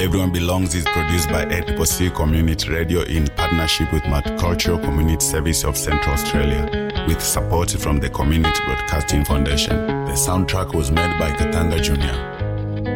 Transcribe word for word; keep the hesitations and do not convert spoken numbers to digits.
Everyone Belongs is produced by A C C Community Radio in partnership with Multicultural Community Service of Central Australia, with support from the Community Broadcasting Foundation. The soundtrack was made by Katanga Junior